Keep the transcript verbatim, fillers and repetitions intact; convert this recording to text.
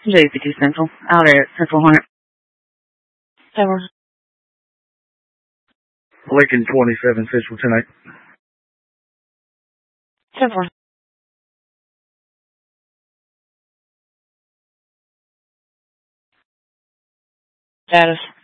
J P T Central, out at Central Hornet. Tower. Lincoln twenty-seven, Central tonight. Tower. Status.